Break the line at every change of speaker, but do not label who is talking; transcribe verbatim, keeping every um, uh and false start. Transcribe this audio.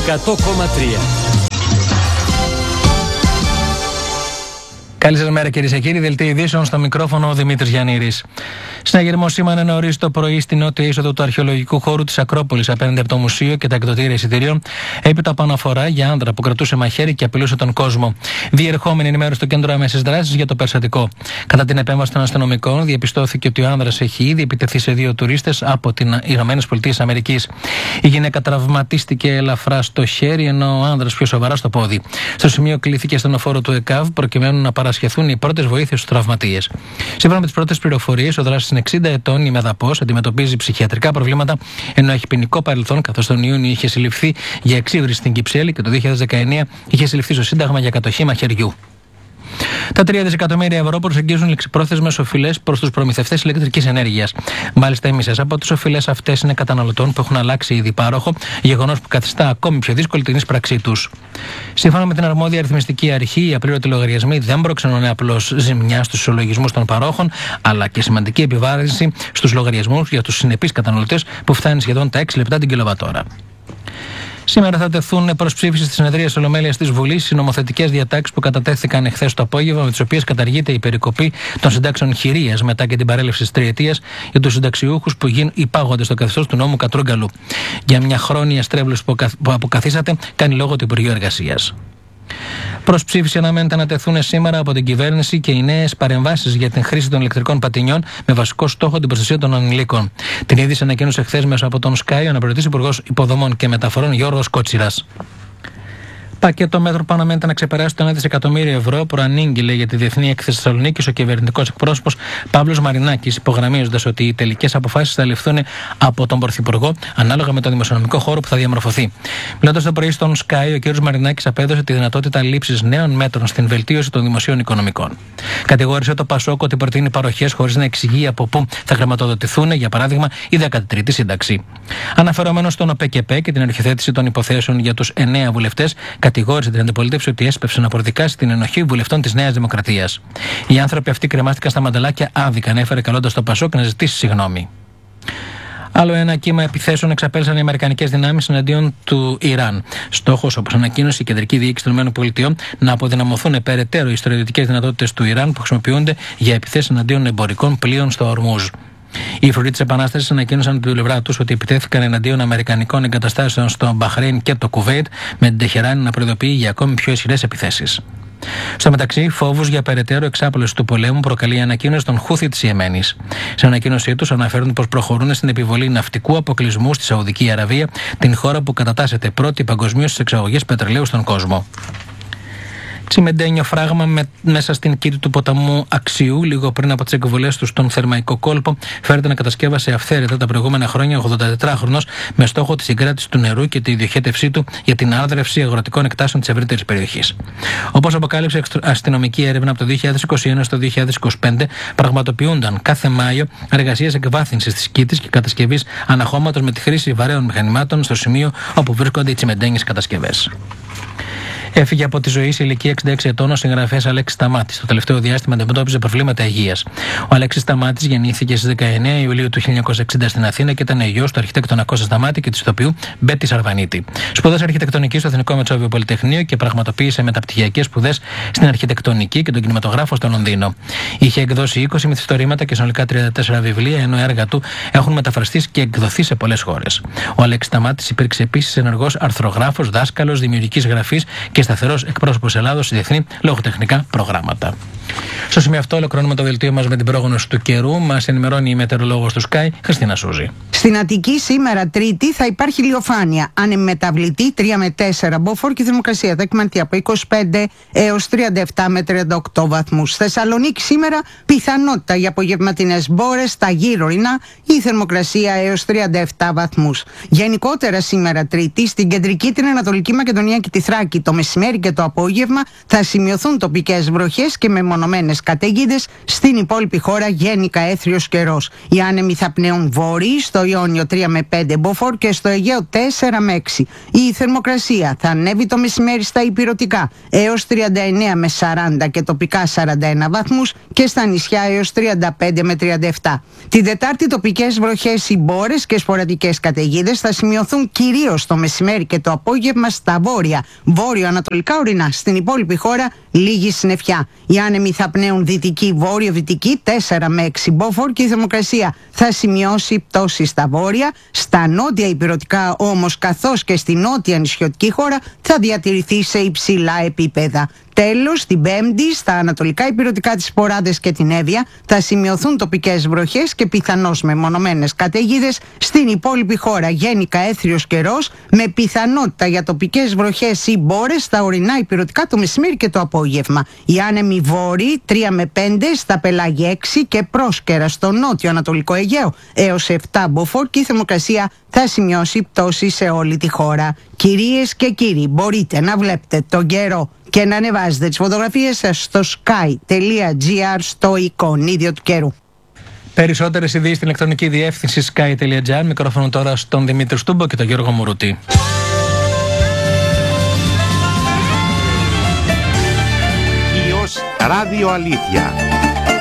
εκατό κόμμα τρία.
Καλή σας μέρα, κυρίες και κύριοι. Δελτίο ειδήσεων, στο μικρόφωνο ο Δημήτρης Γιαννήρης. Συναγερμό σήμανε νωρίς το πρωί στην νότια είσοδο του αρχαιολογικού χώρου της Ακρόπολης απέναντι από το μουσείο και τα εκδοτήρια εισιτηρίων, έπειτα από αναφορά για άνδρα που κρατούσε μαχαίρι και απειλούσε τον κόσμο. Διερχόμενη ενημέρωση στο κέντρο άμεσης δράσης για το περιστατικό. Κατά την επέμβαση των αστυνομικών, διαπιστώθηκε ότι ο άνδρας έχει ήδη επιτεθεί σε δύο τουρίστες από τις Ηνωμένες Πολιτείες Αμερικής. Η γυναίκα τραυματίστηκε ελαφρά στο χέρι, ενώ ο άνδρας πιο σοβαρά στο πόδι. Στο σημείο κλήθηκε ασθενοφόρο του ΕΚΑΒ προκειμένου να παρασχεθούν οι πρώτες βοήθειες στους τραυματίες. Σύμφωνα με τις πρώτες πληροφορίες, ο δράστης είναι εξήντα ετών, η Μεδαπός, αντιμετωπίζει ψυχιατρικά προβλήματα, ενώ έχει ποινικό παρελθόν, καθώς τον Ιούνιο είχε συλληφθεί για εξύβριση στην Κυψέλη και το δύο χιλιάδες δεκαεννέα είχε συλληφθεί στο Σύνταγμα για κατοχή μαχαιριού. Τα τρία δισεκατομμύρια ευρώ προσεγγίζουν ληξιπρόθεσμες οφειλές προς τους προμηθευτές ηλεκτρικής ενέργειας. Μάλιστα, οι μισές από τις οφειλές αυτές είναι καταναλωτών που έχουν αλλάξει ήδη πάροχο, γεγονός που καθιστά ακόμη πιο δύσκολη την ίσπραξή τους. Σύμφωνα με την αρμόδια αριθμιστική αρχή, οι απλήρωτοι λογαριασμοί δεν προξενούν απλώς ζημιά στους ισολογισμούς των παρόχων, αλλά και σημαντική επιβάρυνση στους λογαριασμούς για τους συνεπείς καταναλωτές, που φτάνει σχεδόν τα έξι λεπτά την κιλοβατόρα. Σήμερα θα τεθούν προς ψήφιση στη συνεδρία Ολομέλειας της Βουλής οι νομοθετικές διατάξεις που κατατέθηκαν εχθές το απόγευμα, με τις οποίες καταργείται η περικοπή των συντάξεων χειρίας μετά και την παρέλευση της τριετίας για τους συνταξιούχους που υπάγονται στο καθεστώς του νόμου Κατρούγκαλου. Για μια χρόνια στρέβλωση που αποκαθίσατε, κάνει λόγο του Υπουργείου Εργασίας. Προς ψήφιση αναμένεται να τεθούν σήμερα από την κυβέρνηση και οι νέες παρεμβάσεις για την χρήση των ηλεκτρικών πατινιών, με βασικό στόχο την προστασία των ανηλίκων. Την είδηση ανακοίνωσε χθες μέσα από τον Sky ο αναπληρωτής Υπουργός Υποδομών και Μεταφορών Γιώργος Κότσιρας. Πακέτο μέτρων που αναμένεται να ξεπεράσει το ένα δισεκατομμύριο ευρώ προανήγγειλε για τη Διεθνή Έκθεση Θεσσαλονίκης ο κυβερνητικός εκπρόσωπος Παύλος Μαρινάκης, υπογραμμίζοντας ότι οι τελικές αποφάσεις θα ληφθούν από τον Πρωθυπουργό ανάλογα με τον δημοσιονομικό χώρο που θα διαμορφωθεί. Μιλώντας το πρωί στον Sky, ο κ. Μαρινάκης απέδωσε τη δυνατότητα λήψης νέων μέτρων στην βελτίωση των δημοσίων οικονομικών. Κατηγόρησε το Πασόκ ότι προτείνει παροχές χωρίς να εξηγεί από πού θα χρηματοδοτηθούν, για παράδειγμα, η δέκατη τρίτη σύνταξη. Αναφερόμενο στον ΟΠΕΚΕΠΕ και την αρχιοθέτηση των υποθέσεων για τους εννέα βουλευτές, κατηγόρησε την αντιπολίτευση ότι έσπευσε να προδικάσει την ενοχή βουλευτών της Νέας Δημοκρατίας. Οι άνθρωποι αυτοί κρεμάστηκαν στα μανταλάκια άδικα, ανέφερε καλώντας το Πασόκ να ζητήσει συγγνώμη. Άλλο ένα κύμα επιθέσεων εξαπέλυσαν οι αμερικανικές δυνάμεις εναντίον του Ιράν. Στόχος, όπως ανακοίνωσε η κεντρική διοίκηση των ΗΠΑ, να αποδυναμωθούν περαιτέρω οι στρατιωτικές δυνατότητες του Ιράν που χρησιμοποιούνται για επιθέσεις εναντίον εμπορικών πλοίων στο Ορμούζ. Οι φρουροί της Επανάστασης ανακοίνωσαν από την πλευρά τους ότι επιτέθηκαν εναντίον αμερικανικών εγκαταστάσεων στο Μπαχρέιν και το Κουβέιτ, με την Τεχεράνη να προειδοποιεί για ακόμη πιο ισχυρές επιθέσεις. Στο μεταξύ, φόβους για περαιτέρω εξάπλωση του πολέμου προκαλεί η ανακοίνωση των Χούθι της Ιεμένης. Σε ανακοίνωσή τους αναφέρουν πως προχωρούν στην επιβολή ναυτικού αποκλεισμού στη Σαουδική Αραβία, την χώρα που κατατάσσεται πρώτη παγκοσμίως στις εξαγωγές πετρελαίου στον κόσμο. Τσιμεντένιο φράγμα με, μέσα στην κήτη του ποταμού Αξιού, λίγο πριν από τις εκβολές του στον Θερμαϊκό κόλπο, φέρεται να κατασκεύασε αυθαίρετα τα προηγούμενα χρόνια ογδοντατετράχρονος, με στόχο τη συγκράτηση του νερού και τη διοχέτευσή του για την άρδρευση αγροτικών εκτάσεων της ευρύτερης περιοχής. Όπως αποκάλυψε αστυνομική έρευνα από το δύο χιλιάδες είκοσι ένα στο δύο χιλιάδες είκοσι πέντε, πραγματοποιούνταν κάθε Μάιο εργασίες εκβάθυνσης της κήτης και κατασκευής αναχώματος με τη χρήση βαρέων μηχανημάτων στο σημείο όπου βρίσκονται οι τσιμεντένιες κατασκευές. Έφυγε από τη ζωή σε ηλικία εξήντα έξι ετών ο συγγραφέας Αλέξης Σταμάτης. Το τελευταίο διάστημα αντιμετώπιζε προβλήματα υγείας. Ο Αλέξης Σταμάτης γεννήθηκε στις δεκαεννέα Ιουλίου του χίλια εννιακόσια εξήντα στην Αθήνα και ήταν γιος του αρχιτέκτονα Κώστα Σταμάτη και της ηθοποιού Μπέτη Σαρβανίτη. Σπούδασε αρχιτεκτονική στο Εθνικό Μετσόβιο Πολυτεχνείο και πραγματοποίησε μεταπτυχιακές σπουδές στην αρχιτεκτονική και τον κινηματογράφο στο Λονδίνο. Είχε εκδώσει είκοσι μυθιστορήματα και συνολικά τριάντα τέσσερα βιβλία, ενώ έργα του έχουν μεταφραστεί και εκδοθεί σε πολλές χώρες. Ο Αλέξης Σταμάτης υπήρξε επίσης ενεργός αρθρογράφος, δάσκαλος δημιουργικής γραφής και σταθερός εκπρόσωπος Ελλάδος σε διεθνή λογοτεχνικά προγράμματα. Στο σημείο αυτό ολοκληρώνουμε το δελτίο μας με την πρόγνωση του καιρού. Μας ενημερώνει η μετεωρολόγος του Sky, Χριστίνα Σούζη.
Στην Αττική σήμερα Τρίτη θα υπάρχει ηλιοφάνεια. Ανεμεταβλητή τρία με τέσσερα μποφόρ και η θερμοκρασία θα εκμανθεί από είκοσι πέντε έως τριάντα επτά με τριάντα οκτώ βαθμούς. Θεσσαλονίκη σήμερα πιθανότητα για απογευματινές μπόρες στα γύρω-ορεινά, η θερμοκρασία έως τριάντα επτά βαθμούς. Γενικότερα σήμερα Τρίτη στην κεντρική, την Ανατολική Μακεδονία και τη Θράκη το μεσημέρι και το απόγευμα θα σημειωθούν τοπικές βροχές και μεμονωμένες μονομένες καταιγίδες. Στην υπόλοιπη χώρα γενικά έθριος καιρός. Οι άνεμοι θα πνέουν βορροί, στο Ιόνιο τρία με πέντε μποφόρ και στο Αιγαίο τέσσερα με έξι. Η θερμοκρασία θα ανέβει το μεσημέρι στα ηπειρωτικά έως τριάντα εννέα με σαράντα και τοπικά σαράντα ένα βαθμούς και στα νησιά έως τριάντα πέντε με τριάντα επτά. Την Δετάρτη τοπικές βροχές, μπόρες και σποραδικές καταιγίδες θα σημειωθούν κυρίως το μεσημέρι και το απόγευμα στα βόρεια, βόρειο-ανατολικά ορεινά. Στην υπόλοιπη χώρα λίγη συννεφιά. Οι άνεμοι θα πνέουν δυτική, βόρειο-δυτική τέσσερα με έξι μποφόρ και η θερμοκρασία θα σημειώσει πτώση στα βόρεια. Στα νότια ηπειρωτικά όμως, καθώς και στη νότια νησιωτική χώρα, θα διατηρηθεί σε υψηλά επίπεδα. Τέλος, την Πέμπτη, στα ανατολικά ηπειρωτικά της Ποράδες και την Εύβοια θα σημειωθούν τοπικές βροχές και πιθανώς μεμονωμένες καταιγίδες. Στην υπόλοιπη χώρα γενικά έθριος καιρός με πιθανότητα για τοπικές βροχές ή μπόρες στα ορεινά ηπειρωτικά το μεσημέρι και το απόγευμα. Οι άνεμοι βόρειοι τρία με πέντε, στα πελάγια έξι και πρόσκαιρα στο νότιο ανατολικό Αιγαίο έως επτά μποφόρ και η θερμοκρασία θα σημειώσει πτώση σε όλη τη χώρα. Κυρίες και κύριοι, μπορείτε να βλέπετε τον καιρό και να ανεβάζετε τις φωτογραφίες σας στο sky.gr στο εικονίδιο του καιρού.
Περισσότερες ειδήσεις στην ηλεκτρονική διεύθυνση sky.gr. Μικρόφωνο τώρα στον Δημήτρη Στούμπο και τον Γιώργο Μουρούτη.
Ιος Ράδιο Αλήθεια.